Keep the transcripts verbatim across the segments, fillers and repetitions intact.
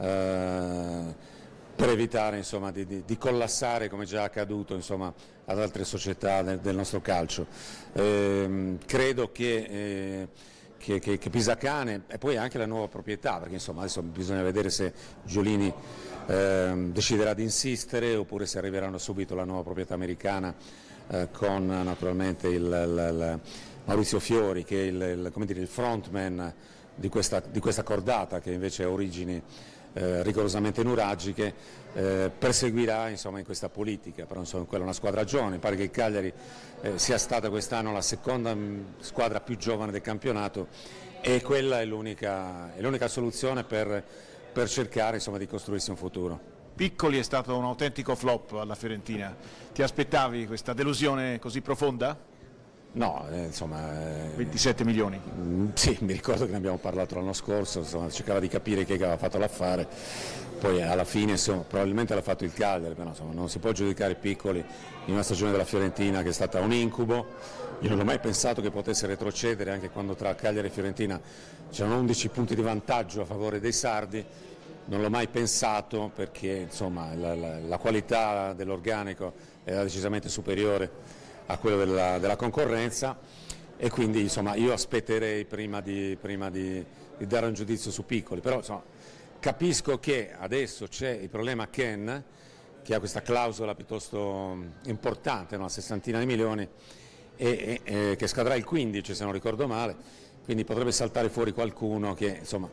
eh, per evitare insomma, di, di, di collassare come già accaduto insomma, ad altre società del, del nostro calcio. Eh, credo che, eh, che, che, che Pisacane e poi anche la nuova proprietà, perché insomma, adesso bisogna vedere se Giulini eh, deciderà di insistere oppure se arriveranno subito la nuova proprietà americana eh, con naturalmente il, il, il Maurizio Fiori che è il, il, come dire, il frontman di questa, di questa cordata che invece ha origini Eh, rigorosamente nuragiche, eh, perseguirà insomma, in questa politica, però insomma, quella è una squadra giovane, pare che il Cagliari eh, sia stata quest'anno la seconda mh, squadra più giovane del campionato e quella è l'unica, è l'unica soluzione per, per cercare insomma, di costruirsi un futuro. Piccoli è stato un autentico flop alla Fiorentina, ti aspettavi questa delusione così profonda? No, eh, insomma... Eh, ventisette milioni? Mh, sì, mi ricordo che ne abbiamo parlato l'anno scorso, insomma, cercava di capire chi aveva fatto l'affare, poi alla fine insomma, probabilmente l'ha fatto il Cagliari, però insomma, non si può giudicare Piccoli in una stagione della Fiorentina che è stata un incubo. Io non ho mai pensato che potesse retrocedere, anche quando tra Cagliari e Fiorentina c'erano undici punti di vantaggio a favore dei sardi, non l'ho mai pensato perché insomma, la, la, la qualità dell'organico era decisamente superiore a quello della, della concorrenza e quindi insomma, io aspetterei prima, di, prima di, di dare un giudizio su Piccoli, però insomma, capisco che adesso c'è il problema Ken che ha questa clausola piuttosto importante, no? Una sessantina di milioni e, e, e che scadrà il quindici se non ricordo male, quindi potrebbe saltare fuori qualcuno che insomma,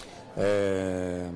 eh,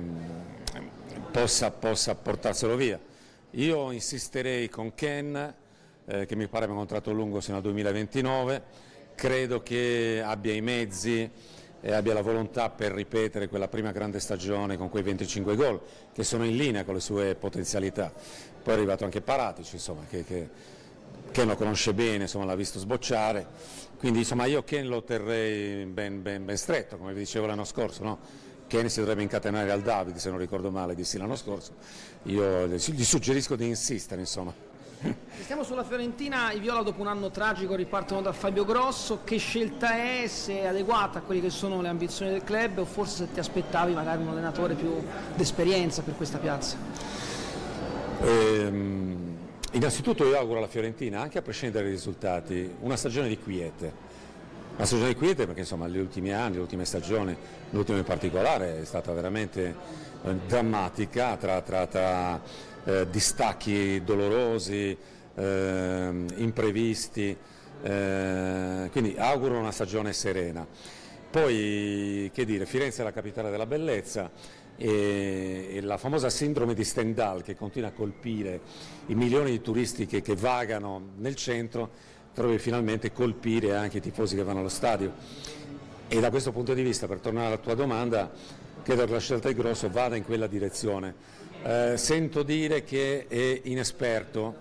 possa, possa portarselo via. Io insisterei con Ken Eh, che mi pare abbia un contratto lungo sino al duemilaventinove, credo che abbia i mezzi e abbia la volontà per ripetere quella prima grande stagione con quei venticinque gol che sono in linea con le sue potenzialità. Poi è arrivato anche Paratici, insomma, che, che, che lo conosce bene, insomma, l'ha visto sbocciare, quindi insomma, io Ken lo terrei ben, ben, ben stretto, come vi dicevo l'anno scorso, no? Ken si dovrebbe incatenare al Davide, se non ricordo male, dissi l'anno scorso, io gli suggerisco di insistere, insomma. Stiamo sulla Fiorentina, i viola dopo un anno tragico ripartono da Fabio Grosso, che scelta è, se è adeguata a quelle che sono le ambizioni del club o forse se ti aspettavi magari un allenatore più d'esperienza per questa piazza? Ehm, innanzitutto io auguro alla Fiorentina, anche a prescindere dai risultati, una stagione di quiete, una stagione di quiete perché insomma gli ultimi anni, le ultime stagioni, l'ultima in particolare è stata veramente eh, drammatica tra, tra, tra Eh, distacchi dolorosi, eh, imprevisti, eh, quindi auguro una stagione serena. Poi, che dire, Firenze è la capitale della bellezza e, e la famosa sindrome di Stendhal che continua a colpire i milioni di turisti che, che vagano nel centro, dovrebbe finalmente colpire anche i tifosi che vanno allo stadio. E da questo punto di vista, per tornare alla tua domanda, credo che la scelta di Grosso vada in quella direzione. Eh, sento dire che è inesperto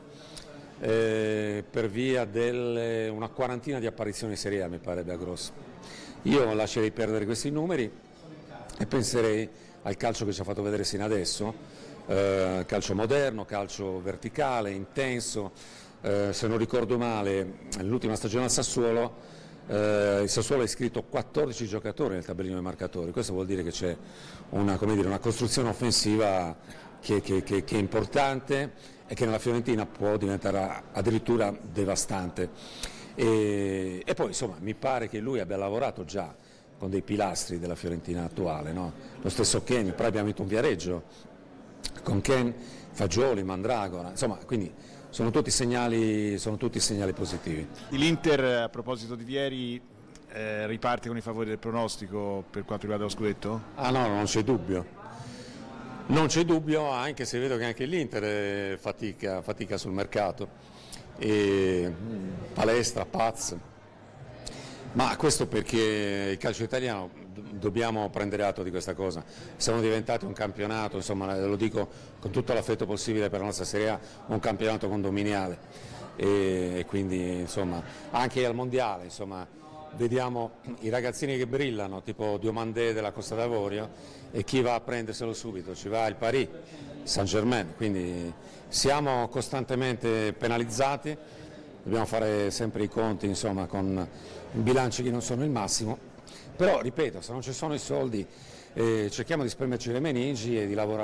eh, per via di una quarantina di apparizioni in Serie A, mi pare, da Grosso. Io lascerei perdere questi numeri e penserei al calcio che ci ha fatto vedere sino adesso, eh, calcio moderno, calcio verticale, intenso, eh, se non ricordo male, nell'ultima stagione al Sassuolo Eh, il Sassuolo ha iscritto quattordici giocatori nel tabellino dei marcatori, questo vuol dire che c'è una, come dire, una costruzione offensiva che, che, che, che è importante e che nella Fiorentina può diventare addirittura devastante. E, e poi insomma mi pare che lui abbia lavorato già con dei pilastri della Fiorentina attuale, no? Lo stesso Ken, poi abbiamo vinto un Viareggio con Ken, Fagioli, Mandragora, insomma, quindi sono tutti segnali, sono tutti segnali positivi. L'Inter, a proposito di ieri, eh, riparte con i favori del pronostico per quanto riguarda lo scudetto? Ah no, non c'è dubbio, non c'è dubbio, anche se vedo che anche l'Inter fatica, fatica sul mercato, e, palestra, Paz, ma questo perché il calcio italiano, dobbiamo prendere atto di questa cosa, siamo diventati un campionato, insomma lo dico con tutto l'affetto possibile per la nostra Serie A, un campionato condominiale e quindi insomma anche al mondiale insomma, vediamo i ragazzini che brillano tipo Diomandé della Costa d'Avorio e chi va a prenderselo subito, ci va il Paris Saint-Germain, quindi siamo costantemente penalizzati, dobbiamo fare sempre i conti insomma, con bilanci che non sono il massimo. Però, ripeto, se non ci sono i soldi eh, cerchiamo di spremerci le meningi e di lavorare